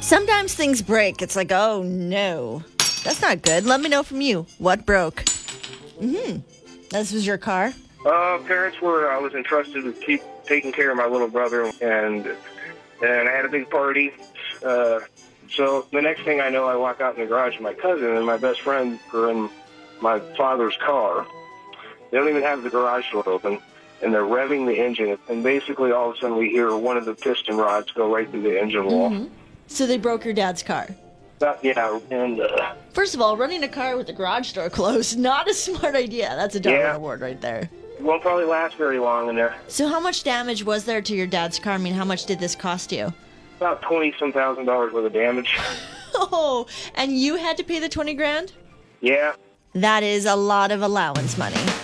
Sometimes things break. It's like, oh no, that's not good. Let me know from you. What broke? This was your car? Parents were, I was entrusted to keep taking care of my little brother, and I had a big party. So the next thing I know, I walk out in the garage with my cousin and my best friend are in my father's car. They don't even have the garage door open, and they're revving the engine. And basically, all of a sudden, we hear one of the piston rods go right through the engine wall. So they broke your dad's car. Yeah, and First of all, running a car with the garage door closed, not a smart idea. That's a Darwin Yeah. Award right there. won't probably last very long in there. So how much damage was there to your dad's car? I mean, how much did this cost you? About $20,000 worth of damage. Oh, and you had to pay the 20 grand? Yeah. That is a lot of allowance money.